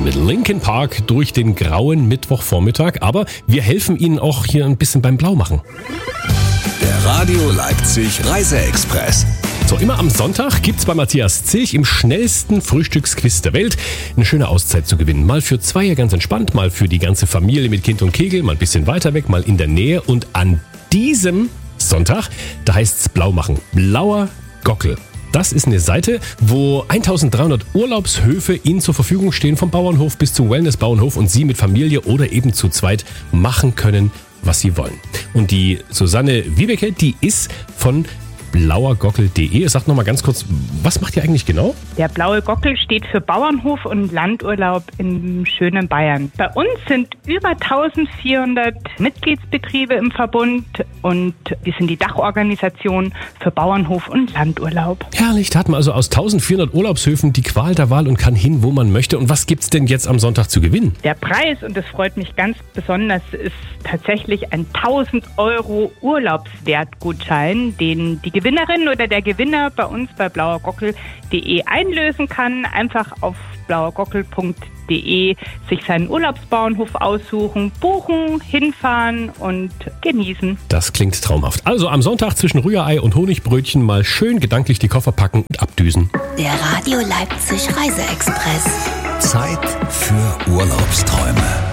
mit Linkin Park durch den grauen Mittwochvormittag. Aber wir helfen Ihnen auch hier ein bisschen beim Blaumachen. Der Radio Leipzig Reiseexpress. So, immer am Sonntag gibt's bei Matthias Zilch im schnellsten Frühstücksquiz der Welt eine schöne Auszeit zu gewinnen. Mal für zwei ganz entspannt, mal für die ganze Familie mit Kind und Kegel, mal ein bisschen weiter weg, mal in der Nähe. Und an diesem Sonntag, da heißt's blau machen. Blauer Gockel. Das ist eine Seite, wo 1300 Urlaubshöfe Ihnen zur Verfügung stehen, vom Bauernhof bis zum Wellness-Bauernhof, und Sie mit Familie oder eben zu zweit machen können, was Sie wollen. Und die Susanne Wiebeke, die ist von blauergockel.de. Sagt noch mal ganz kurz, was macht ihr eigentlich genau? Der Blaue Gockel steht für Bauernhof und Landurlaub in schönen Bayern. Bei uns sind über 1400 Mitgliedsbetriebe im Verbund und wir sind die Dachorganisation für Bauernhof und Landurlaub. Herrlich, da hat man also aus 1400 Urlaubshöfen die Qual der Wahl und kann hin, wo man möchte. Und was gibt's denn jetzt am Sonntag zu gewinnen? Der Preis, und das freut mich ganz besonders, ist tatsächlich ein 1000 € Urlaubswertgutschein, den die Gewinnerin oder der Gewinner bei uns bei blauergockel.de einlösen kann. Einfach auf blauergockel.de sich seinen Urlaubsbauernhof aussuchen, buchen, hinfahren und genießen. Das klingt traumhaft. Also am Sonntag zwischen Rührei und Honigbrötchen mal schön gedanklich die Koffer packen und abdüsen. Der Radio Leipzig Reiseexpress. Zeit für Urlaubsträume.